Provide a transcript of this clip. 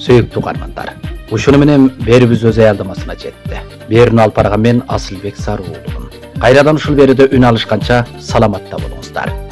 Сөйүктүү угармандар. Ушуну менен берүүбүз өз аялдамасына жетти. Берүүнү алып барган мен Асылбек Сарыуулумун. Кайрадан ушул берүүдө үн алышканча саламатта болуңуздар.